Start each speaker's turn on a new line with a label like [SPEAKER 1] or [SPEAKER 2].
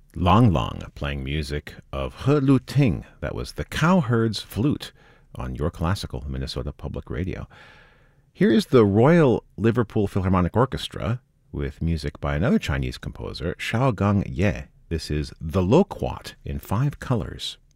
[SPEAKER 1] Long Long playing music of He Lu Ting. That was the Cowherd's Flute on Your Classical, Minnesota Public Radio. Here is the Royal Liverpool Philharmonic Orchestra with music by another Chinese composer, Xiaogang Ye. This is The Loquat in 5 colors.